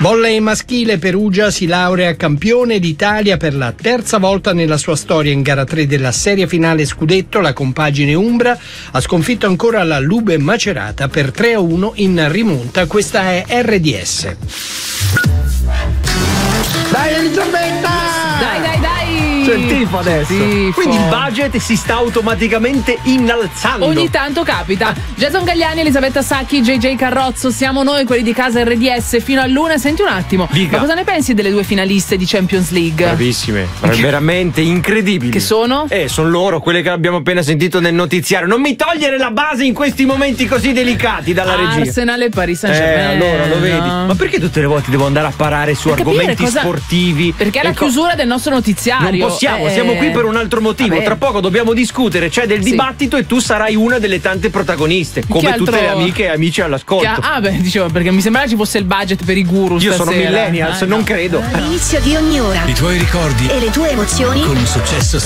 Volley maschile, Perugia si laurea campione d'Italia per la terza volta nella sua storia in gara 3 della serie finale scudetto. La compagine umbra ha sconfitto ancora la Lube Macerata per 3-1 in rimonta. Questa è RDS. Dai Elisabetta! Dai! C'è il tifo adesso. Tifo. Quindi il budget si sta automaticamente innalzando. Ogni tanto capita. Jason Gagliani, Elisabetta Sacchi, JJ Carrozzo, siamo noi quelli di casa RDS fino all'una. Senti un attimo, Dica. ma cosa ne pensi delle due finaliste di Champions League? Bravissime, veramente incredibili. Che sono? Sono loro, quelle che abbiamo appena sentito nel notiziario. Non mi togliere la base in questi momenti così delicati dalla regia. Arsenal e Paris Saint-Germain. Allora lo vedi. no? Ma perché tutte le volte devo andare a parare su Per capire argomenti cosa- sportivi? Perché è la chiusura del nostro notiziario. Non possiamo, siamo qui per un altro motivo. Vabbè. Tra poco dobbiamo discutere, c'è del Sì. dibattito e tu sarai una delle tante protagoniste, come altro- tutte le amiche e amici all'ascolto. Dicevo, perché mi sembrava ci fosse il budget per i guru. Io sono stasera. millennials, No. non credo. L'inizio di ogni ora I tuoi ricordi e le tue emozioni con un successo